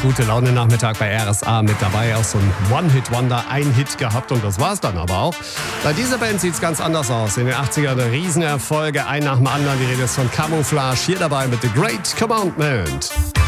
Gute Laune Nachmittag bei RSA mit dabei. Auch so ein One-Hit-Wonder, ein Hit gehabt und das war's dann aber auch. Bei dieser Band sieht's ganz anders aus. In den 80ern Riesenerfolge, ein nach dem anderen. Die Rede ist von Camouflage. Hier dabei mit The Great Commandment.